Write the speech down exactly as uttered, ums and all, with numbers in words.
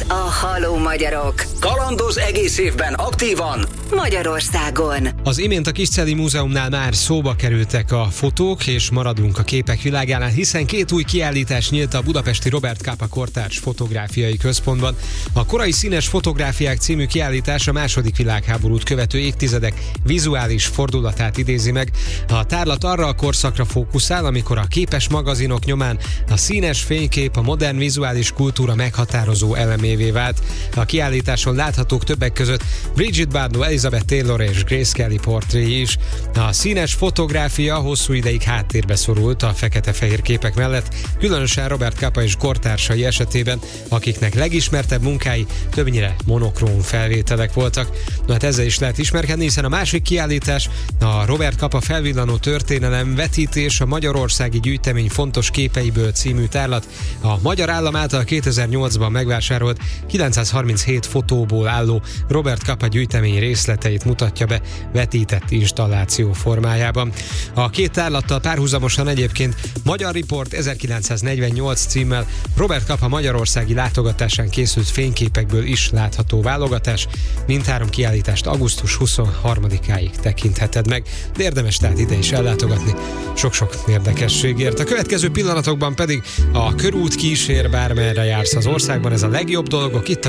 a Halló Magyarok. Kalandoz egész évben aktívan Magyarországon. Az imént a Kiscelli Múzeumnál már szóba kerültek a fotók, és maradunk a képek világánál, hiszen két új kiállítás nyílt a budapesti Robert Capa Kortárs Fotográfiai Központban. A korai színes fotográfiák című kiállítás a második világháborút követő évtizedek vizuális fordulatát idézi meg. A tárlat arra a korszakra fókuszál, amikor a képes magazinok nyomán a színes fénykép a modern vizuális kultúra meghatározó elemévé vált. A kiállításon láthatók többek között Brigitte Bardot, Elizabeth Taylor és Grace Kelly portréi is. A színes fotográfia hosszú ideig háttérbe szorult a fekete-fehér képek mellett, különösen Robert Capa és kortársai esetében, akiknek legismertebb munkái többnyire monokróm felvételek voltak. Na hát ezzel is lehet ismerkedni, hiszen a másik kiállítás, a Robert Capa felvillanó történelem vetítés a magyarországi gyűjtemény fontos képeiből című tárlat a Magyar Állam által kétezer-nyolcban megvásárolt kilencszázharminchét fotóból álló Robert Capa gyűjtemény részleteit mutatja be vetített installáció formájában. A két tárlattal párhuzamosan egyébként Magyar Report ezerkilencszáznegyvennyolc címmel Robert Capa magyarországi látogatásán készült fényképekből is látható válogatás. Mindhárom kiállítást augusztus huszonharmadikáig tekintheted meg, de érdemes tehát ide is ellátogatni sok-sok érdekességért. A következő pillanatokban pedig a körút kísér, bármerre jársz az országban, ez a legjobb dolgok itt